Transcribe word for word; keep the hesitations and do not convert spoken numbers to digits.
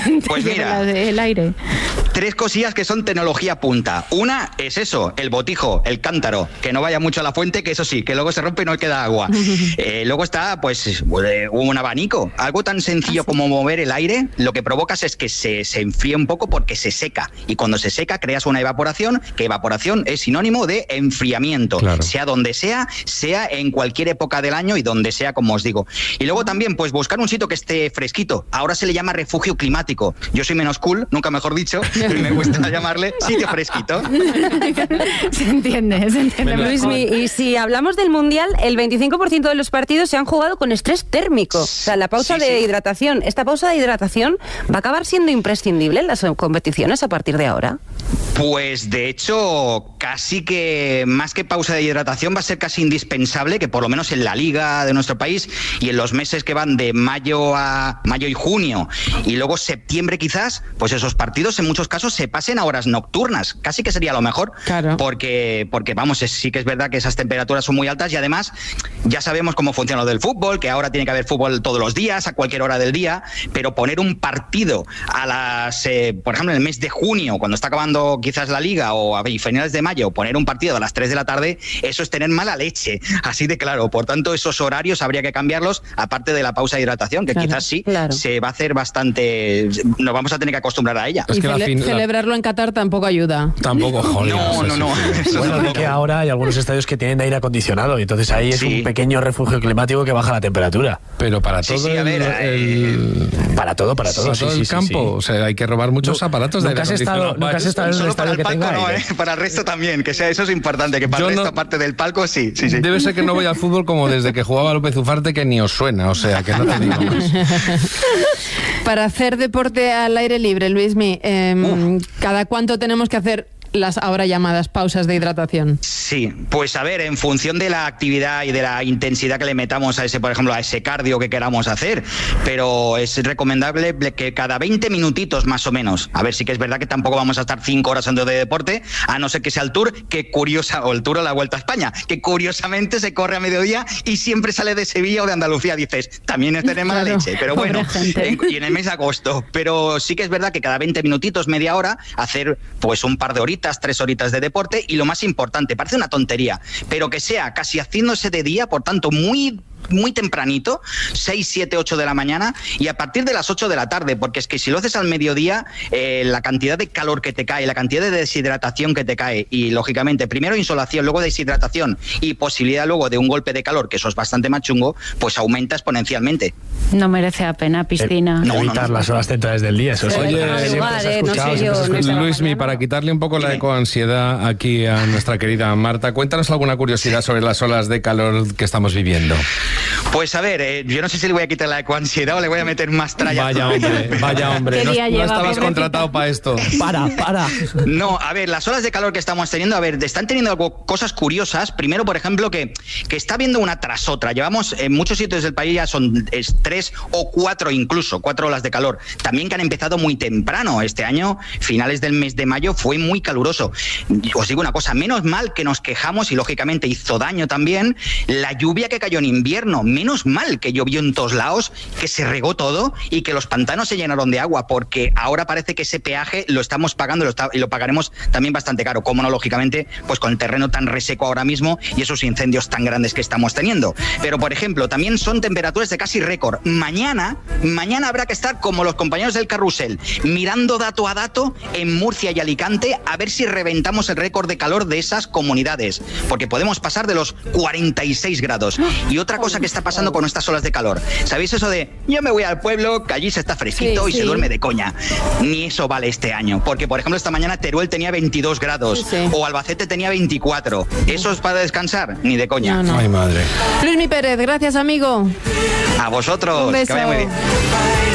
Pues mira, el aire. Tres cosillas que son tecnología punta. Una es eso, el botijo, el cántaro, que no vaya mucho a la fuente, que eso sí, que luego se rompe y no queda agua. eh, luego está, pues, un abanico. Algo tan sencillo como mover el aire, lo que provocas es que se, se enfríe un poco porque se seca. Y cuando se seca, creas una evaporación, que evaporación es sinónimo de enfriamiento. Claro. Sea donde sea, sea en cualquier época del año y donde sea, como os digo. Y luego también, pues, buscar un sitio que esté fresquito. Ahora se le llama refugio climático. Yo soy menos cool, nunca mejor dicho, y me gusta llamarle sitio fresquito. Se entiende, se entiende. Luismi, y si hablamos del Mundial, el veinticinco por ciento de los partidos se han jugado con estrés térmico. O sea, la pausa Sí, de sí. hidratación. ¿Esta pausa de hidratación va a acabar siendo imprescindible en las competiciones a partir de ahora? Pues de hecho, casi que más que pausa de hidratación va a ser casi indispensable que por lo menos en la liga de nuestro país y en los meses que van de mayo a mayo y junio y luego septiembre quizás, pues esos partidos en muchos casos se pasen a horas nocturnas, casi que sería lo mejor, Claro. porque porque vamos, es, sí que es verdad que esas temperaturas son muy altas y además ya sabemos cómo funciona lo del fútbol, que ahora tiene que haber fútbol todos los días, a cualquier hora del día, pero poner un partido a las, eh, por ejemplo, en el mes de junio, cuando está acabando quizás la liga, o a finales de mayo, poner un partido a las tres de la tarde, eso es tener mala leche, así de claro. Por tanto, esos horarios habría que cambiarlos, aparte de la pausa de hidratación, que Claro, quizás sí claro. se va a hacer bastante, nos vamos a tener que acostumbrar a ella. Es Y que la cele- fin- la- celebrarlo en Qatar tampoco ayuda. Tampoco, joder. No, no, no. Eso Bueno, no, de no. que ahora hay algunos estadios que tienen aire acondicionado y entonces ahí es Sí. un pequeño refugio climático que baja la temperatura. Pero para Sí, todo sí, a el, ver, el- Para todo, para todo. para sí, todo sí, el sí, campo, sí. o sea, hay que robar muchos Nu- aparatos de nunca aire has estado- acondicionado. nunca has estado en un Solo para estadio el que palco tenga no, aire. ¿eh? Para el resto también, que sea eso es importante, que para Yo el resto, no- aparte del palco, sí, sí, sí. Debe ser que no voy al fútbol como desde que jugaba López Ufarte, que ni os suena, o sea, que no te digo más. Para hacer deporte al aire libre, Luismi, eh, ¿cada cuánto tenemos que hacer las ahora llamadas pausas de hidratación? Sí, pues a ver, en función de la actividad y de la intensidad que le metamos a ese, por ejemplo, a ese cardio que queramos hacer, pero es recomendable que cada veinte minutitos más o menos. A ver, sí que es verdad que tampoco vamos a estar cinco horas haciendo de deporte, a no ser que sea el Tour, que curiosa, o el Tour o la Vuelta a España, que curiosamente se corre a mediodía y siempre sale de Sevilla o de Andalucía, dices, también es tener mala Claro, leche, pero pobre bueno, gente. en- y en el mes de agosto, pero sí que es verdad que cada veinte minutitos, media hora, hacer pues un par de horitas, tres horitas de deporte, y lo más importante, parece una tontería, pero que sea casi haciéndose de día, por tanto muy muy tempranito, seis, siete, ocho de la mañana, y a partir de las ocho de la tarde, porque es que si lo haces al mediodía, eh, la cantidad de calor que te cae, la cantidad de deshidratación que te cae, y lógicamente primero insolación, luego deshidratación y posibilidad luego de un golpe de calor, que eso es bastante más chungo, pues aumenta exponencialmente. No merece la pena, piscina. No, no, Evitar no. las horas centrales del día, eso Pero sí. Oye, no siempre lugar, se ha eh, no escuchado, sé siempre yo, se ha no sé. Luismi, para quitarle un poco la Dime. ecoansiedad aquí a nuestra querida Marta, cuéntanos alguna curiosidad sobre las olas de calor que estamos viviendo. Pues a ver, eh, yo no sé si le voy a quitar la ecoansiedad o le voy a meter más tralla. Vaya hombre, vaya hombre, ¿Qué no, día no lleva, estabas pobrecito? contratado para esto. Para, para. No, a ver, las olas de calor que estamos teniendo, a ver, están teniendo algo, cosas curiosas. Primero, por ejemplo, que, que está viendo una tras otra. Llevamos en muchos sitios del país ya son es, tres o cuatro incluso, cuatro olas de calor. También que han empezado muy temprano. Este año, finales del mes de mayo, fue muy caluroso. Os digo una cosa, menos mal que nos quejamos y lógicamente hizo daño también la lluvia que cayó en invierno. Menos mal que llovió en todos lados, que se regó todo y que los pantanos se llenaron de agua, porque ahora parece que ese peaje lo estamos pagando y lo, está, y lo pagaremos también bastante caro. Cómo no, lógicamente, pues con el terreno tan reseco ahora mismo y esos incendios tan grandes que estamos teniendo. Pero, por ejemplo, también son temperaturas de casi récord. Mañana, mañana habrá que estar como los compañeros del carrusel, mirando dato a dato en Murcia y Alicante a ver si reventamos el récord de calor de esas comunidades, porque podemos pasar de los cuarenta y seis grados. Y otra cosa que está pasando con estas olas de calor, ¿sabéis eso de yo me voy al pueblo, que allí se está fresquito Sí, y sí. se duerme de coña? Ni eso vale este año, porque por ejemplo esta mañana Teruel tenía veintidós grados, Sí, sí. o Albacete tenía veinticuatro. ¿Eso es para descansar? Ni de coña. No, no. Ay, madre. Luismi Pérez, gracias, amigo. A vosotros, Un beso. que vaya muy bien.